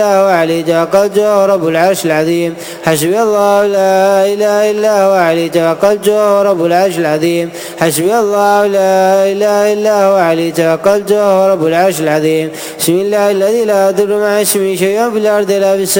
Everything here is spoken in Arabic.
وعليه توكلت وهو رب العرش العظيم. حسبي الله لا إله إلا هو عليه توكلت وهو رب العرش العظيم. حسبي الله لا إله إلا هو عليه توكلت وهو رب العرش العظيم. بسم الله الذي لا يضر مع اسمه شيء في الأرض ولا في السماء.